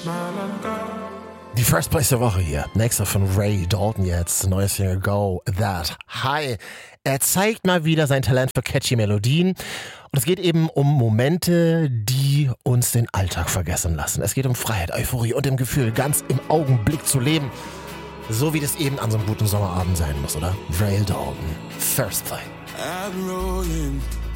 Die First Place der Woche hier. Nächster von Ray Dalton jetzt. Neues Single Go That High. Er zeigt mal wieder sein Talent für catchy Melodien. Und es geht eben um Momente, die uns den Alltag vergessen lassen. Es geht um Freiheit, Euphorie und dem Gefühl, ganz im Augenblick zu leben. So wie das eben an so einem guten Sommerabend sein muss, oder? Ray Dalton. First Play. I'm rolling